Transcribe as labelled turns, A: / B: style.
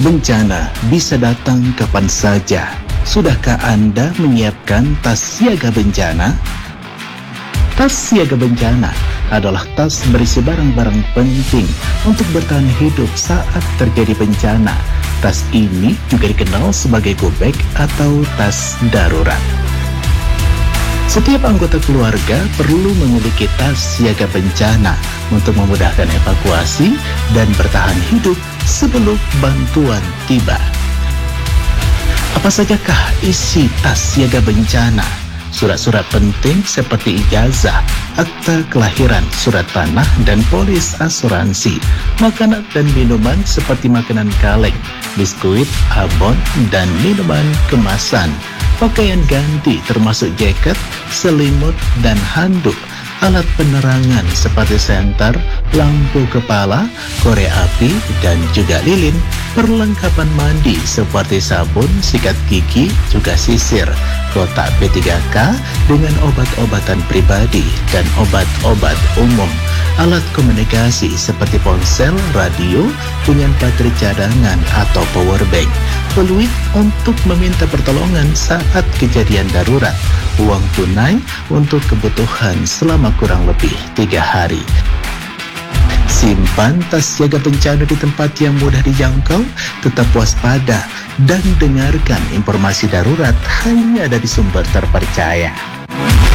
A: Bencana bisa datang kapan saja. Sudahkah Anda menyiapkan tas siaga bencana? Tas siaga bencana adalah tas berisi barang-barang penting untuk bertahan hidup saat terjadi bencana. Tas ini juga dikenal sebagai go bag atau tas darurat. Setiap anggota keluarga perlu memiliki tas siaga bencana untuk memudahkan evakuasi dan bertahan hidup sebelum bantuan tiba. Apa sajakah isi tas siaga bencana? Surat-surat penting seperti ijazah, akta kelahiran, surat tanah, dan polis asuransi. Makanan dan minuman seperti makanan kaleng, biskuit, abon, dan minuman kemasan. Pakaian ganti termasuk jaket, selimut, dan handuk. Alat penerangan seperti senter, lampu kepala, korek api, dan juga lilin. Perlengkapan mandi seperti sabun, sikat gigi, juga sisir. Kotak P3K dengan obat-obatan pribadi dan obat-obat umum. Alat komunikasi seperti ponsel, radio dengan baterai cadangan atau power bank. Peluit untuk meminta pertolongan saat kejadian darurat. Uang tunai untuk kebutuhan selama kurang lebih 3 hari. Simpan tas siaga bencana di tempat yang mudah dijangkau, tetap waspada, dan dengarkan informasi darurat hanya dari sumber terpercaya.